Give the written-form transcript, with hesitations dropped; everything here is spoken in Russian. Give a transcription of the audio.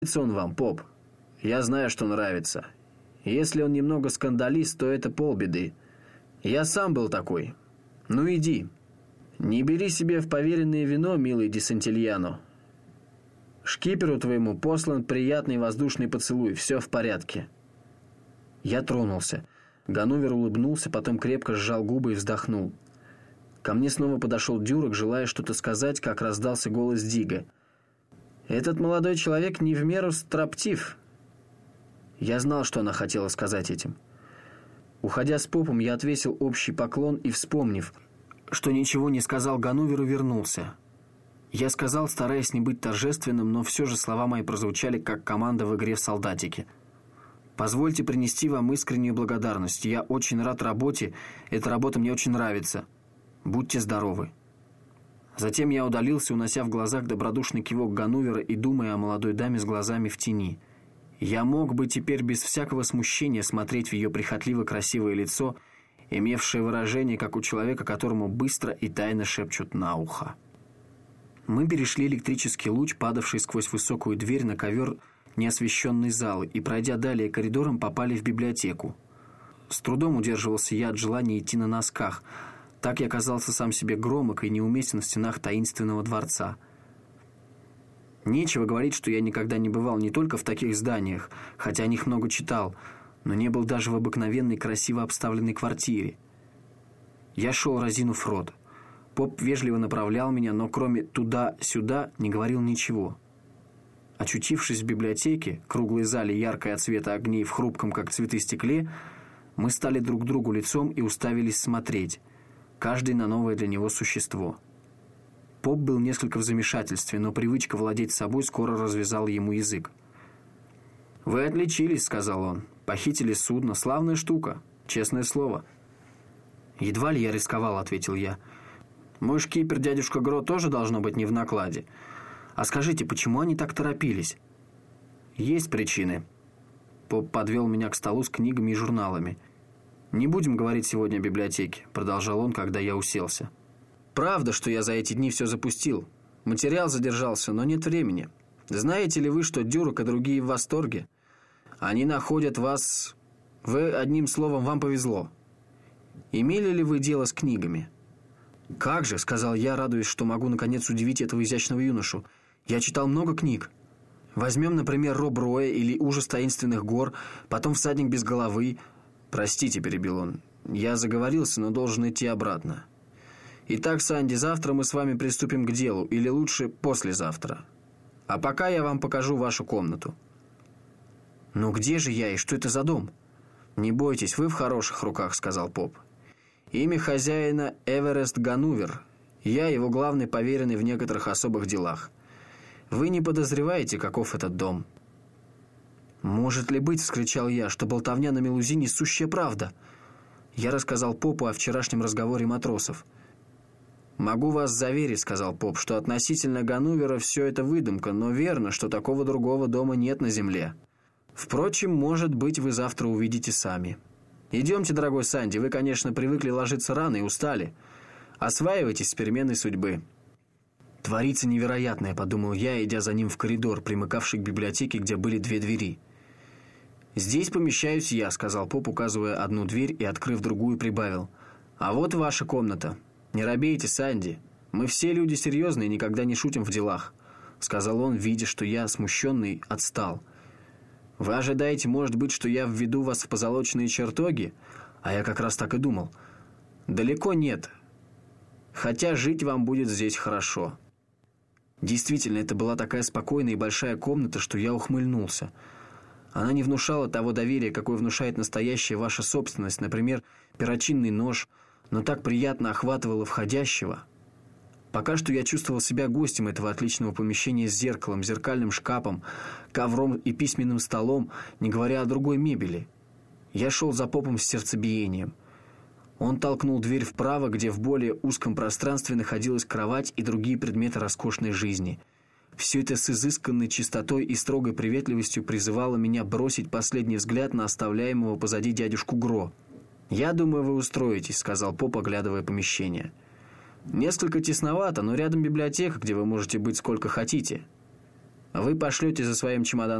Нравится он вам, поп? Я знаю, что нравится. Если он немного скандалист, то это полбеды. Я сам был такой. Ну иди. Не бери себе в поверенное вино, милый Ди Сантильяно. Шкиперу твоему послан приятный воздушный поцелуй. Все в порядке. Я тронулся. Ганувер улыбнулся, потом крепко сжал губы и вздохнул. Ко мне снова подошел Дюрок, желая что-то сказать, как раздался голос Дига. «Этот молодой человек не в меру строптив». Я знал, что она хотела сказать этим. Уходя с попом, я отвесил общий поклон и, вспомнив, что ничего не сказал Гануверу, вернулся. Я сказал, стараясь не быть торжественным, но все же слова мои прозвучали, как команда в игре в солдатики. «Позвольте принести вам искреннюю благодарность. Я очень рад работе. Эта работа мне очень нравится. Будьте здоровы». Затем я удалился, унося в глазах добродушный кивок Ганувера и думая о молодой даме с глазами в тени. Я мог бы теперь без всякого смущения смотреть в ее прихотливо красивое лицо, имевшее выражение, как у человека, которому быстро и тайно шепчут на ухо. Мы перешли электрический луч, падавший сквозь высокую дверь на ковер неосвещенной залы, и, пройдя далее коридором, попали в библиотеку. С трудом удерживался я от желания идти на носках. Так я казался сам себе громок и неуместен в стенах таинственного дворца. Нечего говорить, что я никогда не бывал не только в таких зданиях, хотя о них много читал, но не был даже в обыкновенной красиво обставленной квартире. Я шел, разинув рот. Поп вежливо направлял меня, но кроме «туда-сюда» не говорил ничего. Очутившись в библиотеке, круглой зале яркой от света огней в хрупком, как цветы, стекле, мы стали друг к другу лицом и уставились смотреть, каждый на новое для него существо. Поп был несколько в замешательстве, но привычка владеть собой скоро развязала ему язык. «Вы отличились», — сказал он. «Похитили судно. Славная штука. Честное слово». «Едва ли я рисковал», — ответил я. «Мой шкипер, дядюшка Гро, тоже должно быть не в накладе. А скажите, почему они так торопились?» «Есть причины». Поп подвел меня к столу с книгами и журналами. «Не будем говорить сегодня о библиотеке», — продолжал он, когда я уселся. «Правда, что я за эти дни все запустил. Материал задержался, но нет времени. Знаете ли вы, что Дюрок и другие в восторге? Они находят вас... Вы, одним словом, вам повезло. Имели ли вы дело с книгами?» «Как же», — сказал я, радуясь, что могу наконец удивить этого изящного юношу. «Я читал много книг. Возьмем, например, Роб Роя или «Ужас таинственных гор», потом «Всадник без головы». «Простите», — перебил он, — «я заговорился, но должен идти обратно. Итак, Санди, завтра мы с вами приступим к делу, или лучше послезавтра. А пока я вам покажу вашу комнату». «Но где же я и что это за дом?» «Не бойтесь, вы в хороших руках», — сказал поп. «Имя хозяина Эверест Ганувер. Я его главный поверенный в некоторых особых делах. Вы не подозреваете, каков этот дом?» «Может ли быть, — вскричал я, — что болтовня на мелузине — сущая правда?» Я рассказал попу о вчерашнем разговоре матросов. «Могу вас заверить, — сказал поп, — что относительно Ганувера все это выдумка, но верно, что такого другого дома нет на земле. Впрочем, может быть, вы завтра увидите сами. Идемте, дорогой Санди, вы, конечно, привыкли ложиться рано и устали. Осваивайтесь с переменной судьбы». «Творится невероятное, — подумал я, идя за ним в коридор, примыкавший к библиотеке, где были две двери. «Здесь помещаюсь я, — сказал поп, указывая одну дверь, и, открыв другую, прибавил. А вот ваша комната. Не робейте, Санди. Мы все люди серьезные и никогда не шутим в делах», — сказал он, видя, что я, смущенный, отстал. «Вы ожидаете, может быть, что я введу вас в позолоченные чертоги? А я как раз так и думал. Далеко нет. Хотя жить вам будет здесь хорошо». Действительно, это была такая спокойная и большая комната, что я ухмыльнулся. Она не внушала того доверия, какое внушает настоящая ваша собственность, например, перочинный нож, но так приятно охватывала входящего. Пока что я чувствовал себя гостем этого отличного помещения с зеркалом, зеркальным шкафом, ковром и письменным столом, не говоря о другой мебели. Я шел за попом с сердцебиением. Он толкнул дверь вправо, где в более узком пространстве находилась кровать и другие предметы роскошной жизни. Все это с изысканной чистотой и строгой приветливостью призывало меня бросить последний взгляд на оставляемого позади дядюшку Гро. «Я думаю, вы устроитесь», — сказал поп, оглядывая помещение. «Несколько тесновато, но рядом библиотека, где вы можете быть сколько хотите». Вы пошлете за своим чемоданом